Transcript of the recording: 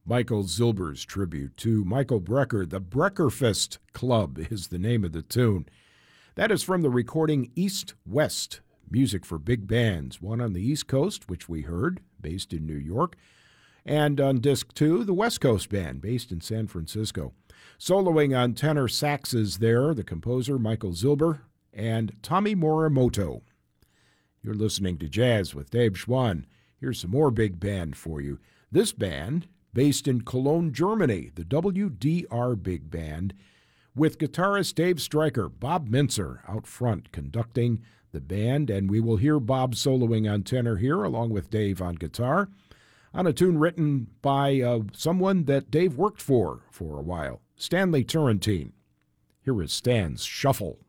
Michael Zilber's tribute to Michael Brecker. The Breckerfest Club is the name of the tune. That is from the recording East West, music for big bands, one on the East Coast, which we heard, based in New York, and on disc 2, the West Coast Band, based in San Francisco. Soloing on tenor saxes there, the composer Michael Zilber and Tommy Morimoto. You're listening to Jazz with Dave Schwann. Here's some more big band for you. This band, based in Cologne, Germany, the WDR Big Band, with guitarist Dave Stryker, Bob Mintzer out front conducting the band, and we will hear Bob soloing on tenor here along with Dave on guitar on a tune written by someone that Dave worked for a while, Stanley Turrentine. Here is Stan's Shuffle.